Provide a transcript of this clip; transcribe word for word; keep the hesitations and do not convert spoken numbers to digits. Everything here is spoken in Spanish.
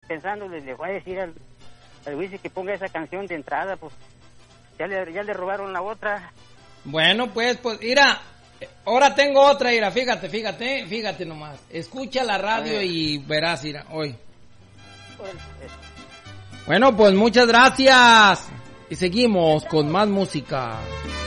pensando, le, le voy a decir al, al Luis que ponga esa canción de entrada, pues ya le, ya le robaron la otra. Bueno, pues, pues, mira, ahora tengo otra, mira, fíjate, fíjate, fíjate nomás. Escucha la radio y verás, mira, hoy. Bueno, pues muchas gracias. Y seguimos con más música.